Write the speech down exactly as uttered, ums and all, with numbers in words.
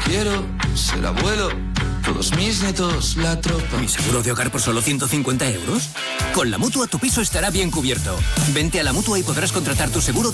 quiero ser abuelo. Todos mis nietos, la tropa. ¿Mi seguro de hogar por solo ciento cincuenta euros? Con la Mutua tu piso estará bien cubierto. Vente a la Mutua y podrás contratar tu seguro de